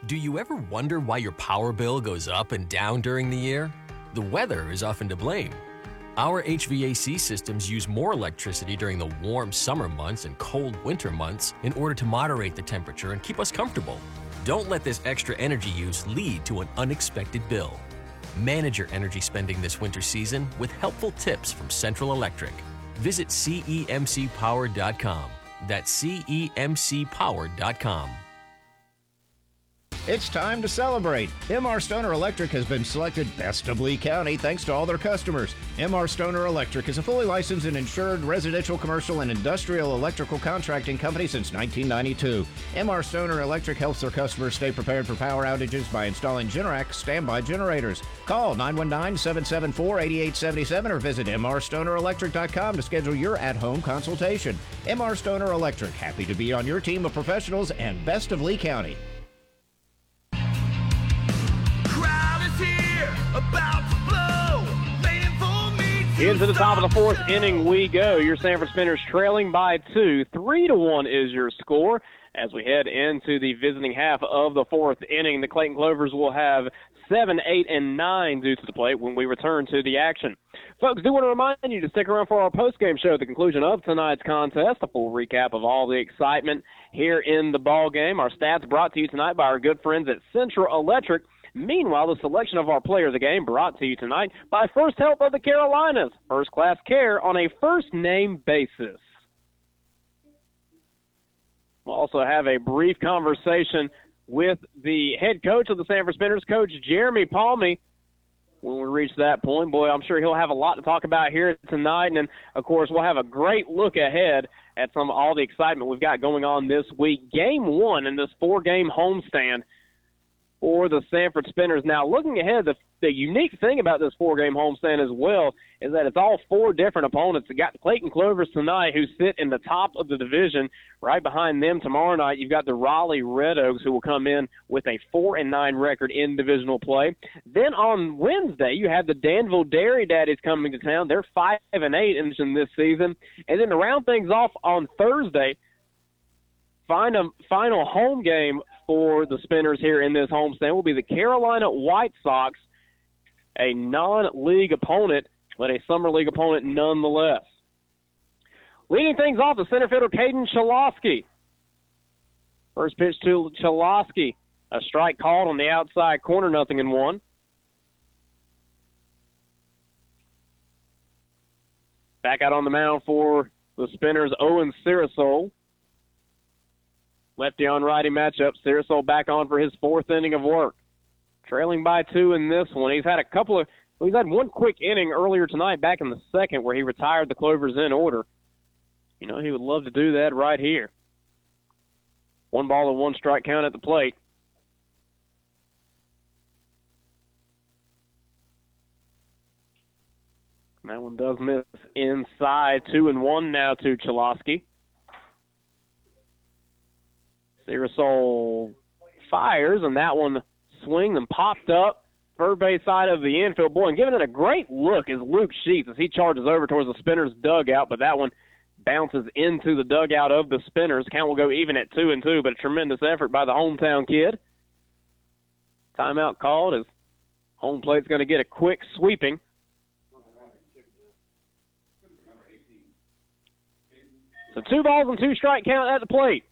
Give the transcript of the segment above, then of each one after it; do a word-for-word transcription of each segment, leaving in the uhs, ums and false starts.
Do you ever wonder why your power bill goes up and down during the year? The weather is often to blame. Our H V A C systems use more electricity during the warm summer months and cold winter months in order to moderate the temperature and keep us comfortable. Don't let this extra energy use lead to an unexpected bill. Manage your energy spending this winter season with helpful tips from Central Electric. Visit C E M C power dot com. That's C E M C power dot com. It's time to celebrate. M R Stoner Electric has been selected Best of Lee County thanks to all their customers. M R Stoner Electric is a fully licensed and insured residential, commercial, and industrial electrical contracting company since nineteen ninety-two. M R Stoner Electric helps their customers stay prepared for power outages by installing Generac standby generators. Call nine one nine, seven seven four, eight eight seven seven or visit M R stoner electric dot com to schedule your at-home consultation. M R Stoner Electric, happy to be on your team of professionals and Best of Lee County. About to blow, waiting for me to Into the top of the fourth inning we go. Your Sanford Spinners trailing by two. Three to one is your score. As we head into the visiting half of the fourth inning, the Clayton Clovers will have seven, eight, and nine due to the plate when we return to the action. Folks, do want to remind you to stick around for our post-game show at the conclusion of tonight's contest, a full recap of all the excitement here in the ball game. Our stats brought to you tonight by our good friends at Central Electric. Meanwhile, the selection of our player of the game brought to you tonight by First Help of the Carolinas, first-class care on a first-name basis. We'll also have a brief conversation with the head coach of the Sanford Spinners, Coach Jeremy Palmy. When we reach that point, boy, I'm sure he'll have a lot to talk about here tonight. And, then, of course, we'll have a great look ahead at some all the excitement we've got going on this week. Game one in this four-game homestand for the Sanford Spinners. Now, looking ahead, the, the unique thing about this four-game homestand as well is that it's all four different opponents. You got the Clayton Clovers tonight, who sit in the top of the division. Right behind them tomorrow night, you've got the Raleigh Red Oaks, who will come in with a four and nine record in divisional play. Then on Wednesday, you have the Danville Dairy Daddies coming to town. They're five and eight in this season. And then to round things off on Thursday, find a final home game for the Spinners here in this homestand will be the Carolina White Sox, a non-league opponent, but a summer league opponent nonetheless. Leading things off, the center fielder, Caden Chalosky. First pitch to Chalosky, a strike called on the outside corner, nothing in one. Back out on the mound for the Spinners, Owen Sirasol. Lefty on righty matchup. Sirasol back on for his fourth inning of work. Trailing by two in this one. He's had a couple of, well, he's had one quick inning earlier tonight back in the second where he retired the Clovers in order. You know, he would love to do that right here. One ball and one strike count at the plate. That one does miss inside. Two and one now to Chalosky. Sirasol fires, and that one swings and popped up third base side of the infield. Boy, and giving it a great look is Luke Sheets as he charges over towards the Spinners' dugout, but that one bounces into the dugout of the Spinners. Count will go even at two and two, but a tremendous effort by the hometown kid. Timeout called as home plate's going to get a quick sweeping. So two balls and two strike count at the plate.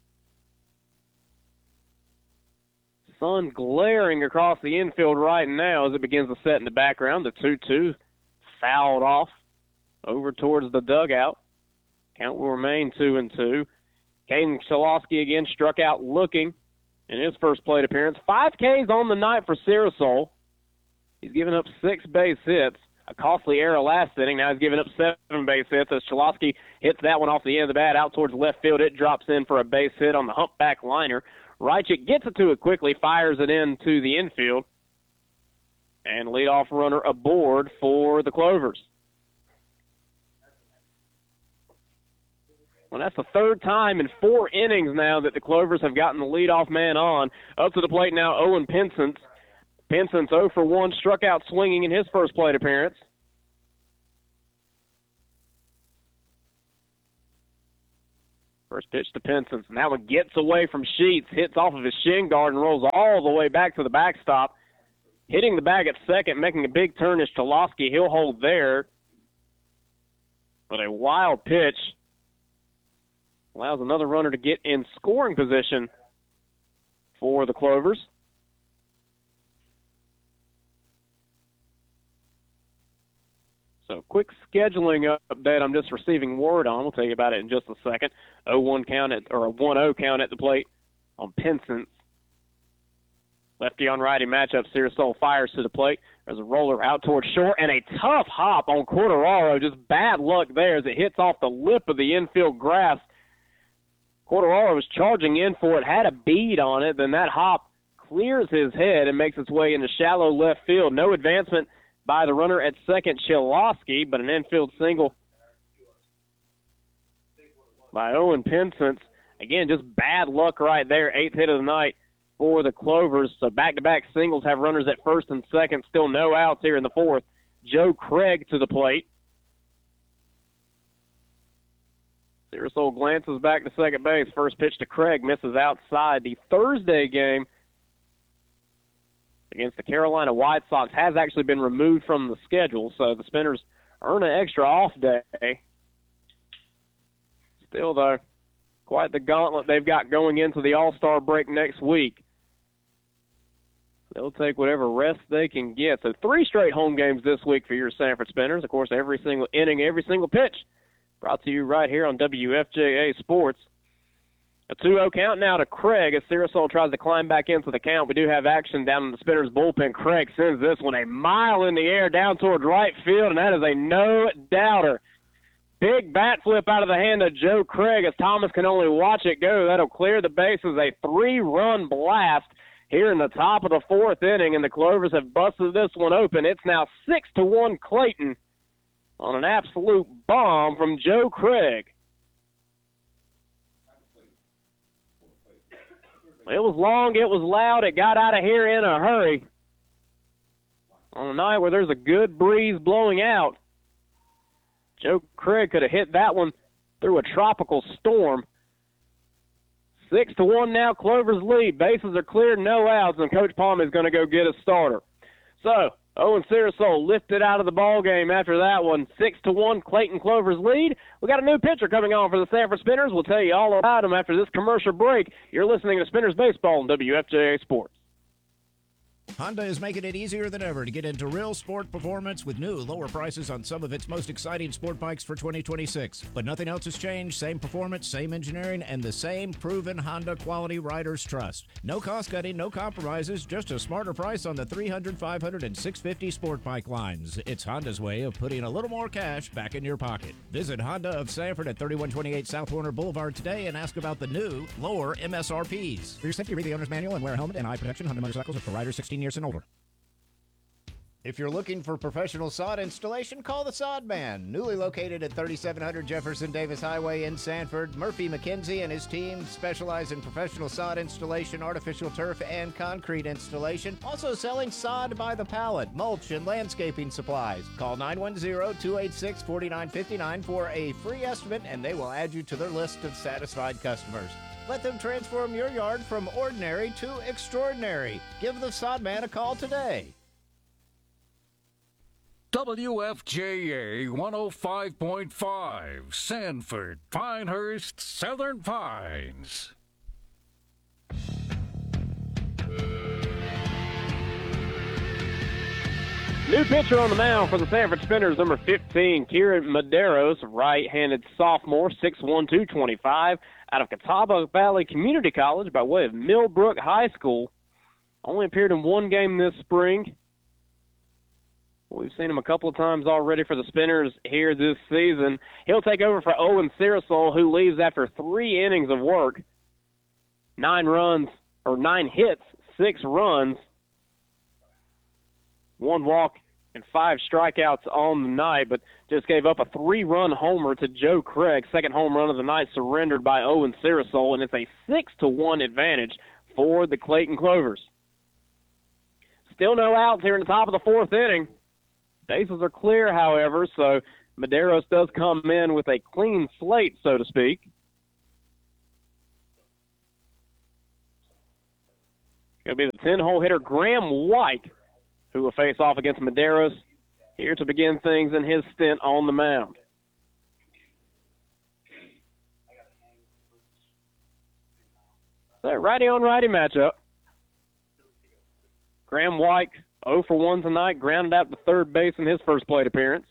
Sun glaring across the infield right now as it begins to set in the background. The two two fouled off over towards the dugout. Count will remain two and two. Caden Chalosky again struck out looking in his first plate appearance. Five Ks on the night for Sirasol. He's given up six base hits. A costly error last inning. Now he's given up seven base hits as Chalosky hits that one off the end of the bat out towards left field. It drops in for a base hit on the humpback liner. Reichik gets it to it quickly, fires it into the infield, and leadoff runner aboard for the Clovers. Well, that's the third time in four innings now that the Clovers have gotten the leadoff man on. Up to the plate now, Owen Pinsent. Pinsent oh for one, struck out swinging in his first plate appearance. First pitch to Pinsons, and that one gets away from Sheets, hits off of his shin guard, and rolls all the way back to the backstop. Hitting the bag at second, making a big turn is Chalosky. He'll hold there. But a wild pitch allows another runner to get in scoring position for the Clovers. So, quick scheduling update I'm just receiving word on. We'll tell you about it in just a second. oh one count at, or a one oh count at the plate on Pinsons. Lefty on righty matchup. Sirasol fires to the plate. There's a roller out towards short and a tough hop on Quartararo. Just bad luck there as it hits off the lip of the infield grass. Quartararo was charging in for it, had a bead on it. Then that hop clears his head and makes its way into shallow left field. No advancement by the runner at second, Chalosky, but an infield single by Owen Pinsons. Again, just bad luck right there. Eighth hit of the night for the Clovers. So back-to-back singles have runners at first and second. Still no outs here in the fourth. Joe Craig to the plate. Sirasol glances back to second base. First pitch to Craig misses outside. The Thursday game against the Carolina White Sox has actually been removed from the schedule, so the Spinners earn an extra off day. Still, though, quite the gauntlet they've got going into the All-Star break next week. They'll take whatever rest they can get. So three straight home games this week for your Sanford Spinners. Of course, every single inning, every single pitch brought to you right here on W F J A Sports. A two oh count now to Craig as Sirasol tries to climb back into the count. We do have action down in the Spinners bullpen. Craig sends this one a mile in the air down toward right field, and that is a no-doubter. Big bat flip out of the hand of Joe Craig as Thomas can only watch it go. That'll clear the bases. A three-run blast here in the top of the fourth inning, and the Clovers have busted this one open. It's now six to one Clayton on an absolute bomb from Joe Craig. It was long, it was loud, it got out of here in a hurry. On a night where there's a good breeze blowing out, Joe Craig could have hit that one through a tropical storm. Six to one now, Clovers lead. Bases are cleared, no outs, and Coach Palm is going to go get a starter. So, Owen Sirasol lifted out of the ball game after that one. Six to one, Clayton Clovers lead. We got a new pitcher coming on for the Sanford Spinners. We'll tell you all about him after this commercial break. You're listening to Spinners Baseball on W F J A Sports. Honda is making it easier than ever to get into real sport performance with new lower prices on some of its most exciting sport bikes for twenty twenty-six. But nothing else has changed. Same performance, same engineering, and the same proven Honda quality riders trust. No cost cutting, no compromises, just a smarter price on the three hundred, five hundred, and six fifty sport bike lines. It's Honda's way of putting a little more cash back in your pocket. Visit Honda of Sanford at thirty-one twenty-eight South Warner Boulevard today and ask about the new, lower M S R Ps. For your safety, read the owner's manual and wear a helmet and eye protection. Honda motorcycles are for riders sixteen years and older. If you're looking for professional sod installation, call the Sod Man. Newly located at thirty-seven hundred Jefferson Davis Highway in Sanford, Murphy McKenzie and his team specialize in professional sod installation, artificial turf, and concrete installation. Also selling sod by the pallet, mulch, and landscaping supplies. Call nine one zero, two eight six, four nine five nine for a free estimate, and they will add you to their list of satisfied customers. Let them transform your yard from ordinary to extraordinary. Give the Sod Man a call today. W F J A one oh five point five, Sanford, Pinehurst, Southern Pines. New pitcher on the mound for the Sanford Spinners, number fifteen, Kieran Medeiros, right-handed sophomore, six one, two twenty-five, out of Catawba Valley Community College by way of Millbrook High School. Only appeared in one game this spring. We've seen him a couple of times already for the Spinners here this season. He'll take over for Owen Sirasol, who leaves after three innings of work. Nine runs, or nine hits, six runs, one walk, and five strikeouts on the night, but just gave up a three-run homer to Joe Craig. Second home run of the night surrendered by Owen Sirasol, and it's a six to one advantage for the Clayton Clovers. Still no outs here in the top of the fourth inning. Bases are clear, however, so Medeiros does come in with a clean slate, so to speak. It'll be the ten-hole hitter Graham White who will face off against Medeiros here to begin things in his stint on the mound. So righty-on-righty matchup. Graham White, oh for one tonight, grounded out to third base in his first plate appearance.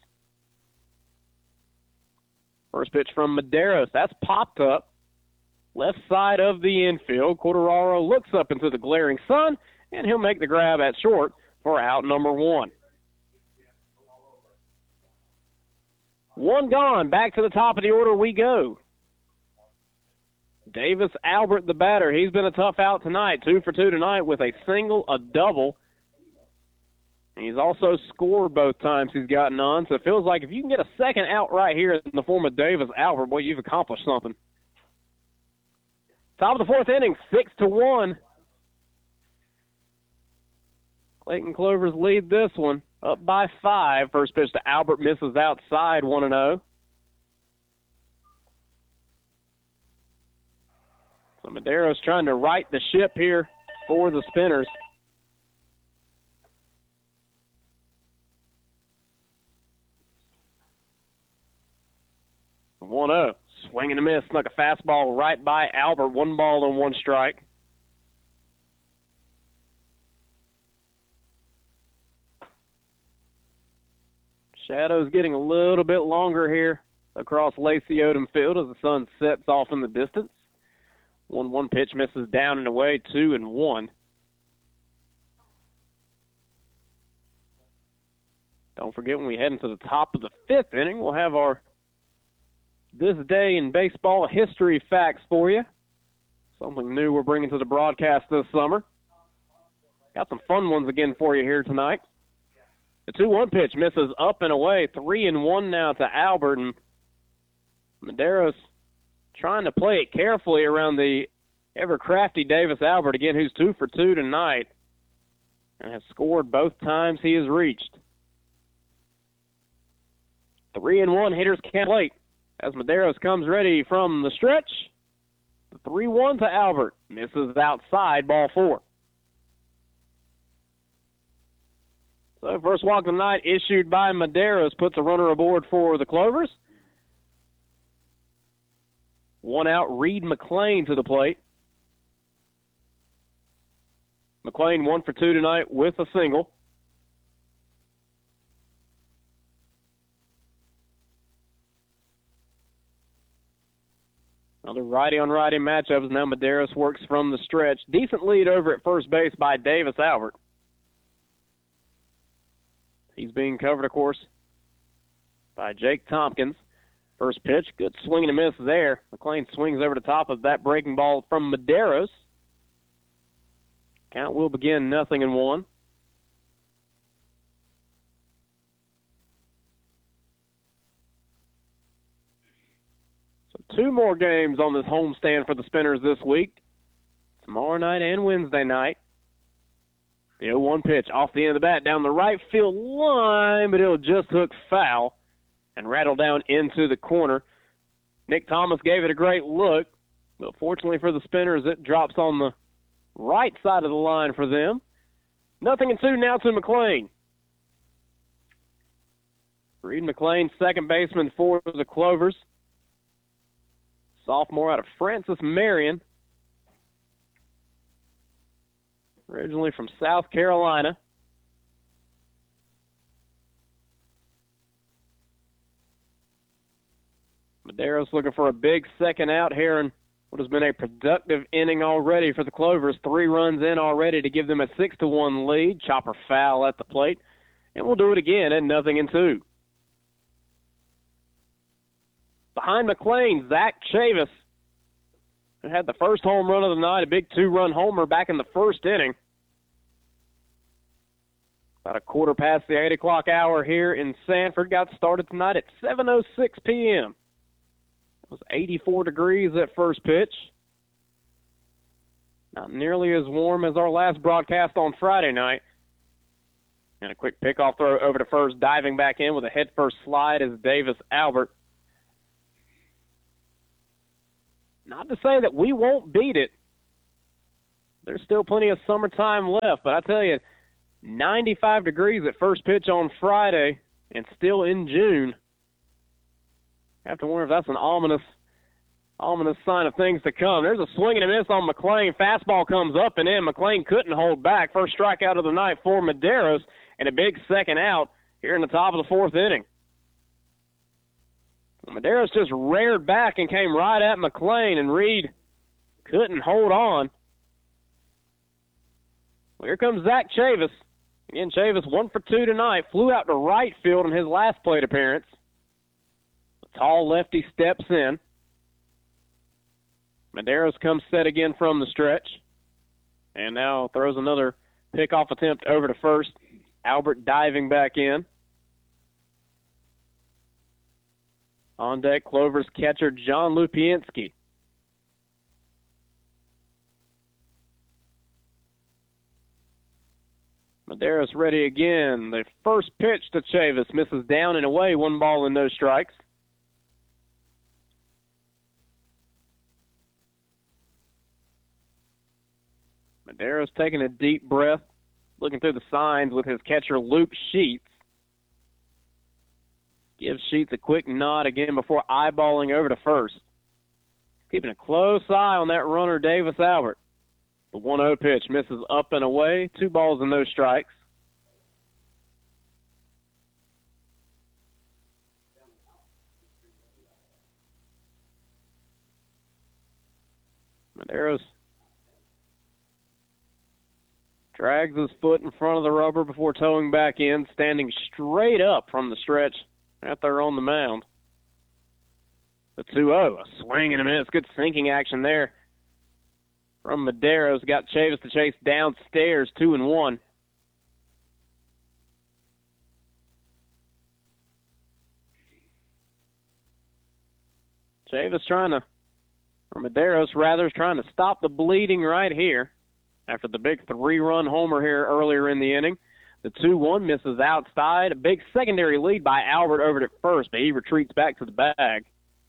First pitch from Medeiros. That's popped up. Left side of the infield. Quartararo looks up into the glaring sun, and he'll make the grab at short for out number one. One gone. Back to the top of the order we go. Davis Albert, the batter. He's been a tough out tonight. Two for two tonight with a single, a double. He's also scored both times he's gotten on, so it feels like if you can get a second out right here in the form of Davis Albert, boy, you've accomplished something. Top of the fourth inning, six to one. Clayton Clovers lead this one, up by five. First pitch to Albert misses outside, one and oh. So Medeiros trying to right the ship here for the Spinners. one oh. Swing and a miss. Snuck a fastball right by Albert. One ball and one strike. Shadows getting a little bit longer here across Lacey Odom Field as the sun sets off in the distance. one one pitch misses down and away, two and one. Don't forget, when we head into the top of the fifth inning, we'll have our This Day in Baseball history facts for you. Something new we're bringing to the broadcast this summer. Got some fun ones again for you here tonight. The two one pitch misses up and away. three and one now to Albert. And Medeiros trying to play it carefully around the ever-crafty Davis Albert, again, who's two for two tonight and has scored both times he has reached. three and one, hitters can't wait. As Medeiros comes ready from the stretch, the three one to Albert. Misses outside, ball four. So first walk of the night issued by Medeiros puts a runner aboard for the Clovers. One out, Reed McLean to the plate. McLean one for two tonight with a single. Another righty-on-righty matchup as now Medeiros works from the stretch. Decent lead over at first base by Davis Albert. He's being covered, of course, by Jake Tompkins. First pitch, good swing and a miss there. McLean swings over the top of that breaking ball from Medeiros. Count will begin nothing and one. Two more games on this homestand for the Spinners this week. Tomorrow night and Wednesday night. The oh one pitch off the end of the bat down the right field line, but it'll just hook foul and rattle down into the corner. Nick Thomas gave it a great look, but fortunately for the Spinners, it drops on the right side of the line for them. Nothing and two now to McLean. Reed McLean, second baseman for the Clovers. Sophomore out of Francis Marion. Originally from South Carolina. Medeiros looking for a big second out here in what has been a productive inning already for the Clovers. Three runs in already to give them a six to one lead. Chopper foul at the plate. And we'll do it again at nothing and two. Behind McLean, Zach Chavis, who had the first home run of the night, a big two-run homer back in the first inning. About a quarter past the eight o'clock hour here in Sanford. Got started tonight at seven oh six p.m. It was eighty-four degrees at first pitch. Not nearly as warm as our last broadcast on Friday night. And a quick pickoff throw over to first, diving back in with a head-first slide is Davis Albert. Not to say that we won't beat it, there's still plenty of summertime left, but I tell you, ninety-five degrees at first pitch on Friday and still in June. I have to wonder if that's an ominous ominous sign of things to come. There's a swing and a miss on McLean. Fastball comes up and in. McLean couldn't hold back. First strikeout of the night for Medeiros, and a big second out here in the top of the fourth inning. Medeiros just reared back and came right at McLean, and Reed couldn't hold on. Well, here comes Zach Chavis. Again, Chavis one for two tonight. Flew out to right field in his last plate appearance. The tall lefty steps in. Medeiros comes set again from the stretch. And now throws another pickoff attempt over to first. Albert diving back in. On deck, Clover's catcher, John Lupienski. Medeiros ready again. The first pitch to Chavis misses down and away. One ball and no strikes. Medeiros taking a deep breath, looking through the signs with his catcher, Luke Sheets. Gives Sheets a quick nod again before eyeballing over to first. Keeping a close eye on that runner, Davis Albert. The one oh pitch misses up and away. Two balls and no strikes. Medeiros drags his foot in front of the rubber before towing back in, standing straight up from the stretch out there on the mound. The two oh, a swing and a miss. Good sinking action there from Medeiros. Got Chavis to chase downstairs, two and one. Chavis trying to, or Medeiros rather, is trying to stop the bleeding right here after the big three-run homer here earlier in the inning. The two one misses outside. A big secondary lead by Albert over at first, but he retreats back to the bag.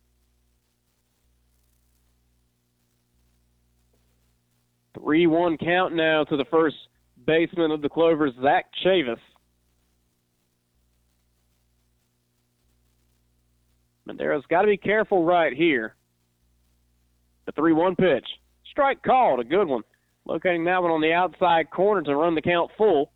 three one count now to the first baseman of the Clovers, Zach Chavis. Medeiros got to be careful right here. The three one pitch. Strike called, a good one. Locating that one on the outside corner to run the count full.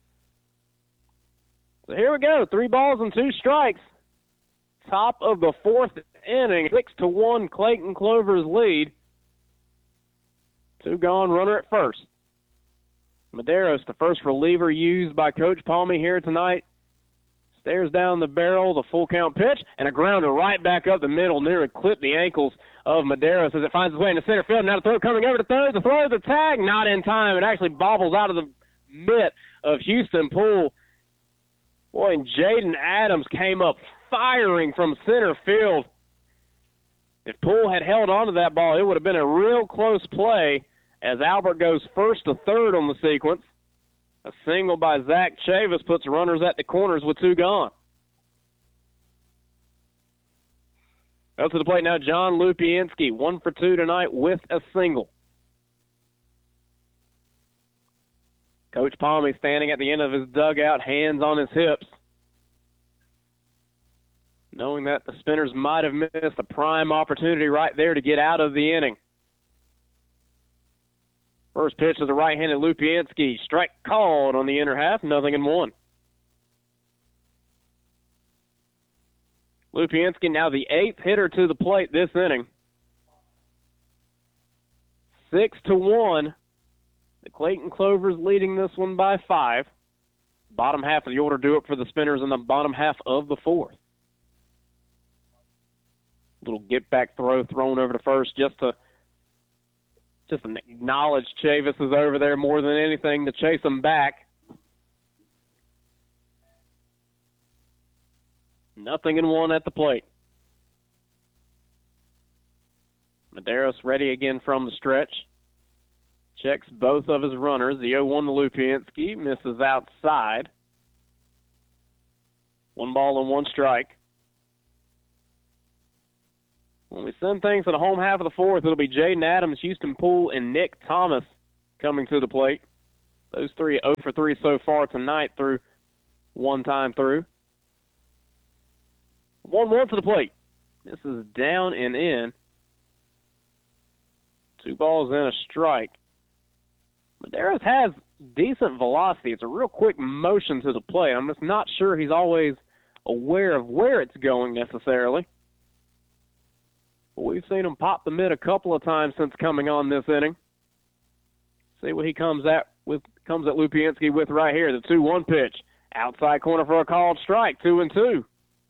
So here we go, three balls and two strikes. Top of the fourth inning, six to one Clayton Clovers lead. Two gone, runner at first. Medeiros, the first reliever used by Coach Palmy here tonight, stares down the barrel, the full count pitch, and a grounder right back up the middle, near clip the ankles of Medeiros as it finds its way into center field. Now the throw coming over to third. The throw of the tag, not in time. It actually bobbles out of the mitt of Houston Poole. Boy, and Jaden Adams came up firing from center field. If Poole had held on to that ball, it would have been a real close play as Albert goes first to third on the sequence. A single by Zach Chavis puts runners at the corners with two gone. Up to the plate now, John Lupienski, one for two tonight with a single. Coach Palmy standing at the end of his dugout, hands on his hips, knowing that the Spinners might have missed a prime opportunity right there to get out of the inning. First pitch to the right-handed Lupienski. Strike called on the inner half, nothing in one. Lupienski now the eighth hitter to the plate this inning. Six to one. The Clayton Clovers leading this one by five. Bottom half of the order do it for the Spinners in the bottom half of the fourth. Little get-back throw thrown over to first just to just to acknowledge Chavis is over there more than anything to chase him back. Nothing in one at the plate. Medeiros ready again from the stretch. Checks both of his runners. The oh one to Lupienski misses outside. One ball and one strike. When we send things to the home half of the fourth, it'll be Jaden Adams, Houston Poole, and Nick Thomas coming to the plate. Those three oh for three so far tonight through one time through. one one to the plate. This is down and in. Two balls and a strike. Medeiros has decent velocity. It's a real quick motion to the plate. I'm just not sure he's always aware of where it's going necessarily. But we've seen him pop the mid a couple of times since coming on this inning. See what he comes at with comes at Lupianski with right here. The two one pitch. Outside corner for a called strike. Two and two.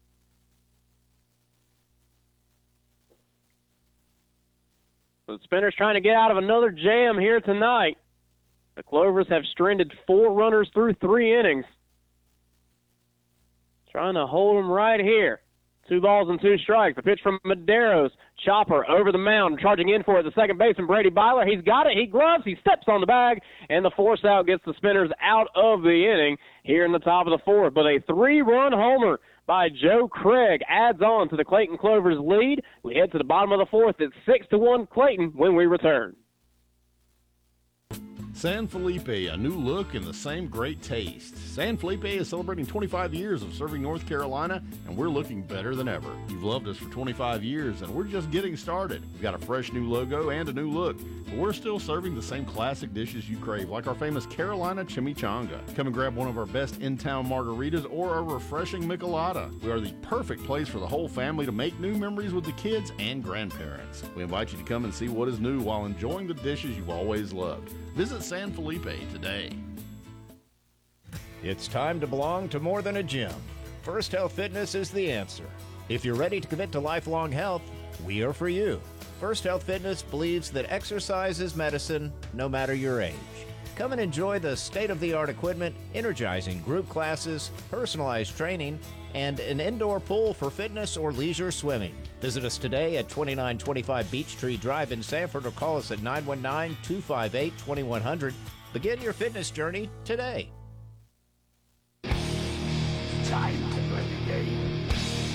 The Spinners trying to get out of another jam here tonight. The Clovers have stranded four runners through three innings. Trying to hold them right here. Two balls and two strikes. The pitch from Medeiros. Chopper over the mound, charging in for it. The second baseman, Brady Byler. He's got it. He gloves. He steps on the bag. And the force out gets the Spinners out of the inning here in the top of the fourth. But a three-run homer by Joe Craig adds on to the Clayton Clovers lead. We head to the bottom of the fourth. It's six to one Clayton when we return. San Felipe, a new look and the same great taste. San Felipe is celebrating twenty-five years of serving North Carolina, and we're looking better than ever. You've loved us for twenty-five years, and we're just getting started. We've got a fresh new logo and a new look, but we're still serving the same classic dishes you crave, like our famous Carolina Chimichanga. Come and grab one of our best in-town margaritas or a refreshing michelada. We are the perfect place for the whole family to make new memories with the kids and grandparents. We invite you to come and see what is new while enjoying the dishes you've always loved. Visit San Felipe today. It's time to belong to more than a gym. First Health Fitness is the answer. If you're ready to commit to lifelong health, we are for you. First Health Fitness believes that exercise is medicine, no matter your age. Come and enjoy the state-of-the-art equipment, energizing group classes, personalized training, and an indoor pool for fitness or leisure swimming. Visit us today at twenty-nine twenty-five Beech Tree Drive in Sanford or call us at nine one nine, two five eight, two one zero zero. Begin your fitness journey today. Time to play the game.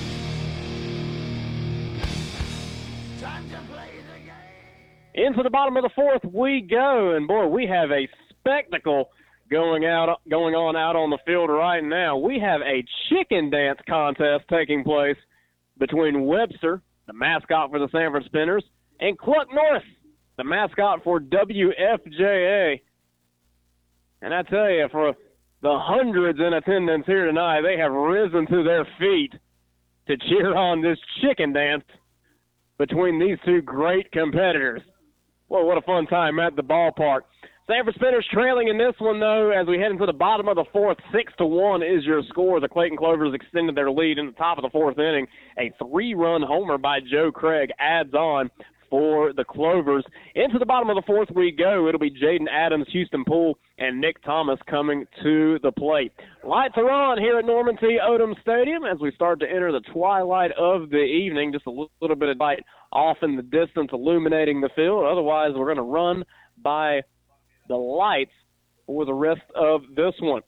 Time to play the game. Into the bottom of the fourth we go, and boy, we have a spectacle going out, going on out on the field right now. We have a chicken dance contest taking place between Webster, the mascot for the Sanford Spinners, and Cluck North, the mascot for W F J A. And I tell you, for the hundreds in attendance here tonight, they have risen to their feet to cheer on this chicken dance between these two great competitors. Well, what a fun time at the ballpark. Sanford Spinners trailing in this one, though, as we head into the bottom of the fourth. Six to one is your score. The Clayton Clovers extended their lead in the top of the fourth inning. A three-run homer by Joe Craig adds on for the Clovers. Into the bottom of the fourth we go. It'll be Jaden Adams, Houston Poole, and Nick Thomas coming to the plate. Lights are on here at Norman T. Odom Stadium as we start to enter the twilight of the evening. Just a little bit of light off in the distance illuminating the field. Otherwise, we're going to run by the lights for the rest of this one.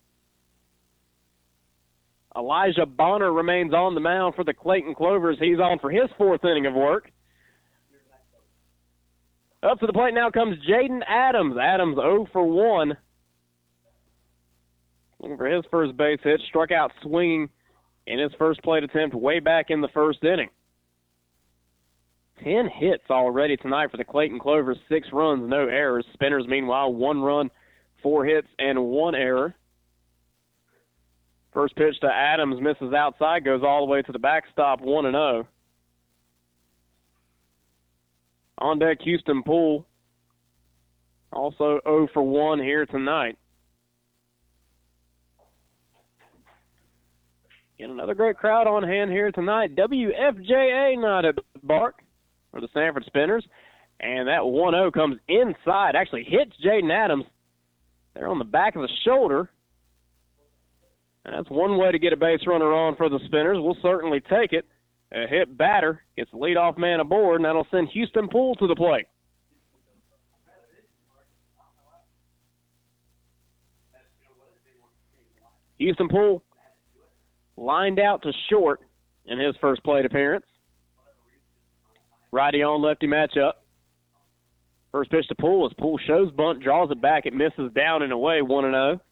Elijah Bonner remains on the mound for the Clayton Clovers. He's on for his fourth inning of work. Up to the plate now comes Jaden Adams. Adams oh for one. Looking for his first base hit. Struck out swinging in his first plate attempt way back in the first inning. Ten hits already tonight for the Clayton Clovers. Six runs, no errors. Spinners, meanwhile, one run, four hits, and one error. First pitch to Adams, misses outside, goes all the way to the backstop, one and oh. On deck, Houston Poole. Also oh for one here tonight. Get another great crowd on hand here tonight. W F J A not at the bark for the Sanford Spinners. And that one oh comes inside, actually hits Jaden Adams. They're on the back of the shoulder. And that's one way to get a base runner on for the Spinners. We'll certainly take it. A hit batter gets the leadoff man aboard, and that'll send Houston Poole to the plate. Houston Poole lined out to short in his first plate appearance. Righty on lefty matchup. First pitch to Poole as Poole shows bunt, draws it back. It misses down and away, one and oh.